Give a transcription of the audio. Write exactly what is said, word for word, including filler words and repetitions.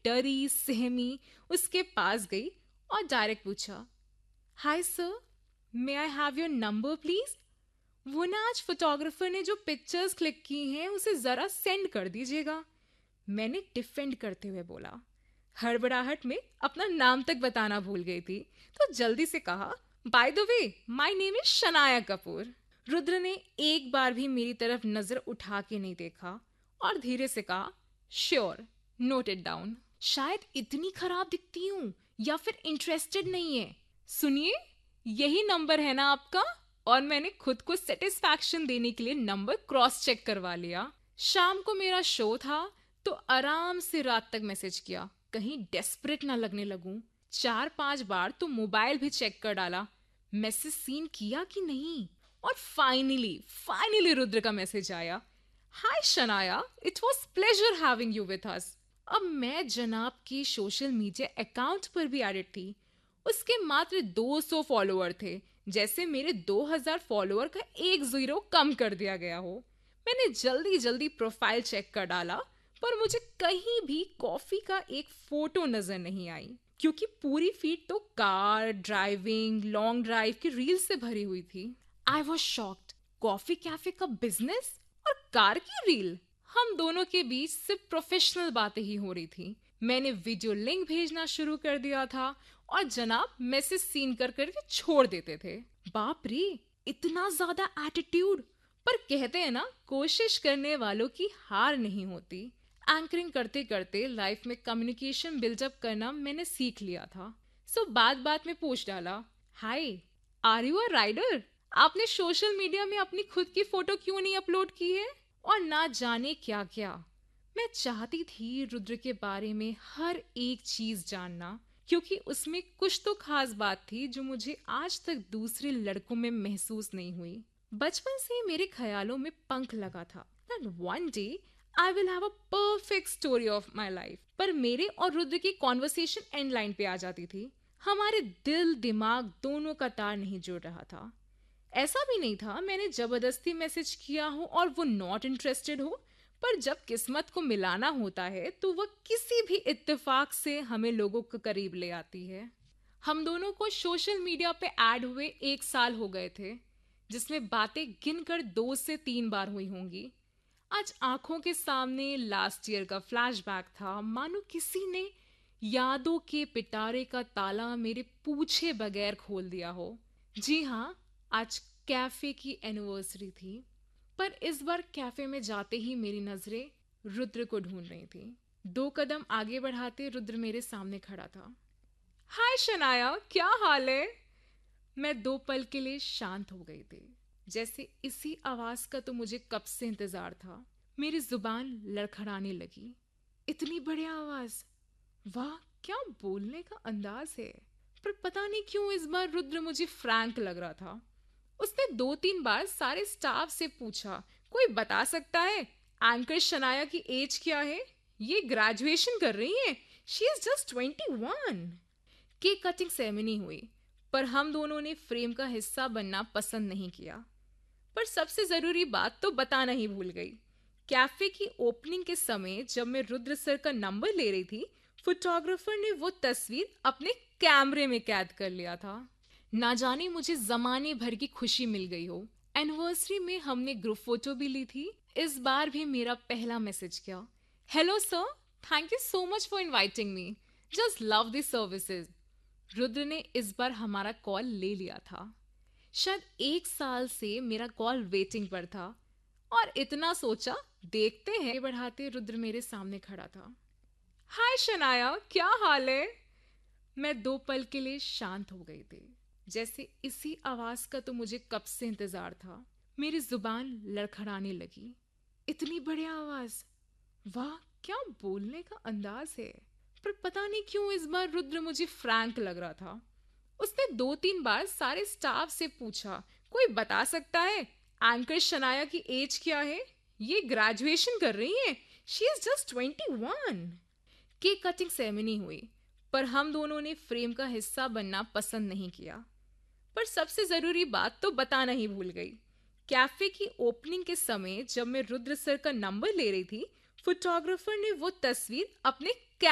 डरी सहमी उसके पास गई और डायरेक्ट पूछा, hi sir, may I have your number please? वो ना आज फोटोग्राफर ने जो पिक्चर्स क्लिक की हैं उसे जरा सेंड कर दीजिएगा। मैंने डिफेंड करते हुए बोला। हड़बड़ाहट में अपना नाम तक बताना भूल गई थी तो जल्दी से कहा, by the way my name is Shanaya Kapoor. Rudra ने एक बार भी मेरी तरफ नजर उठा के नहीं देखा और धीरे से कहा, श्योर, नोट इट डाउन। शायद इतनी खराब दिखती हूँ या फिर इंटरेस्टेड नहीं है। सुनिए, यही नंबर है ना आपका? और मैंने खुद को सेटिस्फैक्शन देने के लिए नंबर क्रॉस चेक करवा लिया। शाम को मेरा शो था तो आराम से रात तक मैसेज किया, कहीं डेस्परेट ना लगने लगूं। चार पांच बार तो मोबाइल भी चेक कर डाला, मैसेज सीन किया कि नहीं। और फाइनली फाइनली रुद्र का मैसेज आया, हाय Shanaya, it was pleasure having you with us. अब मैं जनाब की सोशल मीडिया अकाउंट पर भी एडिट थी। उसके मात्र दो सौ फॉलोअर थे, जैसे मेरे दो हज़ार फॉलोअर का एक जीरो कम कर दिया गया हो। मैंने जल्दी जल्दी प्रोफाइल चेक कर डाला पर मुझे कहीं भी कॉफी का एक फोटो नजर नहीं आई, क्योंकि पूरी फीड तो कार ड्राइविंग लॉन्ग ड्राइव की रील से भरी हुई थी। I was shocked. Coffee cafe का बिजनेस और कार की रील। हम दोनों के बीच सिर्फ प्रोफेशनल बातें ही हो रही थी। मैंने वीडियो लिंक भेजना शुरू कर दिया था और जनाब मैसेज सीन कर करके छोड़ देते थे। बाप रे, इतना ज्यादा एटीट्यूड। पर कहते हैं ना, कोशिश करने वालों की हार नहीं होती। एंकरिंग करते करते लाइफ में कम्युनिकेशन बिल्डअप करना मैंने सीख लिया था। सो बात बात में पूछ डाला, हाय, आर यू अ राइडर? आपने सोशल मीडिया में अपनी खुद की फोटो क्यों नहीं अपलोड की है? और ना जाने क्या क्या। मैं चाहती थी रुद्र के बारे में हर एक चीज जानना, क्योंकि उसमें कुछ तो खास बात थी जो मुझे आज तक दूसरे लड़कों में महसूस नहीं हुई। बचपन से मेरे ख्यालों में पंख लगा था that one day I will have a perfect story of my life। पर मेरे और रुद्र की कॉन्वर्सेशन एंड लाइन पे आ जाती थी। हमारे दिल दिमाग दोनों का तार नहीं जुड़ रहा था। ऐसा भी नहीं था मैंने जबरदस्ती मैसेज किया हो और वो नॉट इंटरेस्टेड हो, पर जब किस्मत को मिलाना होता है तो वह किसी भी इत्तेफाक से हमें लोगों के करीब ले आती है। हम दोनों को सोशल मीडिया पे ऐड हुए एक साल हो गए थे, जिसमें बातें गिनकर दो से तीन बार हुई होंगी। आज आंखों के सामने लास्ट ईयर का फ्लैशबैक था, मानो किसी ने यादों के पिटारे का ताला मेरे पूछे बगैर खोल दिया हो। जी हाँ, आज कैफे की एनिवर्सरी थी, पर इस बार कैफे में जाते ही मेरी नजरें रुद्र को ढूंढ रही थी। दो कदम आगे बढ़ाते रुद्र मेरे सामने खड़ा था। हाय शनाया, क्या हाल है? मैं दो पल के लिए शांत हो गई थी, जैसे इसी आवाज का तो मुझे कब से इंतजार था। मेरी जुबान लड़खड़ाने लगी। इतनी बढ़िया आवाज, वाह क्या बोलने का अंदाज है। पर पता नहीं क्यों इस बार रुद्र मुझे फ्रैंक लग रहा था। उसने दो तीन बार सारे स्टाफ से पूछा, कोई बता सकता है एंकर शनाया की एज क्या है? ये ग्रेजुएशन कर रही है, she is just twenty one. Cake cutting ceremony हुई, पर हम दोनों ने फ्रेम का हिस्सा बनना पसंद नहीं किया। पर सबसे जरूरी बात तो बताना ही भूल गई। कैफे की ओपनिंग के समय जब मैं रुद्र सर का नंबर ले रही थी, फोटोग्राफर ने वो तस्वीर अपने कैमरे में कैद कर लिया था। ना जाने मुझे जमाने भर की खुशी मिल गई हो। एनिवर्सरी में हमने ग्रुप फोटो भी ली थी। इस बार भी मेरा पहला मैसेज किया, hello sir, thank you so much for inviting me, just love this services. Rudra ने इस बार हमारा कॉल ले लिया था। शायद एक साल से मेरा कॉल वेटिंग पर था और इतना सोचा देखते हैं बढ़ाते रुद्र मेरे सामने खड़ा था। हाय शनाया, क्या हाल है? मैं दो पल के लिए शांत हो गई थी, जैसे इसी आवाज का तो मुझे कब से इंतजार था। मेरी जुबान लड़खड़ाने लगी। इतनी बढ़िया आवाज, वाह क्या बोलने का अंदाज है। पर पता नहीं क्यों इस बार रुद्र मुझे फ्रैंक लग रहा था। उसने दो तीन बार सारे स्टाफ से पूछा, कोई बता सकता है एंकर शनाया की एज क्या है? ये ग्रेजुएशन कर रही है, she is just twenty one. Cake cutting ceremony हुई, पर हम दोनों ने फ्रेम का हिस्सा बनना पसंद नहीं किया। पर सबसे जरूरी बात तो बताना ही भूल गई। कैफे की ओपनिंग के समय जब मैं रुद्र सर का नंबर ले रही थी, फोटोग्राफर ने वो तस्वीर अपने